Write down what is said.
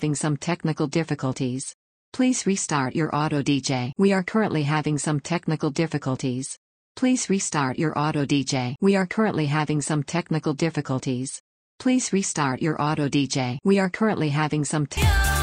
having some technical difficulties. Please restart your auto DJ. We are currently having some technical difficulties. Please restart your auto DJ. We are currently having some technical difficulties. Please restart your auto DJ. We are currently having some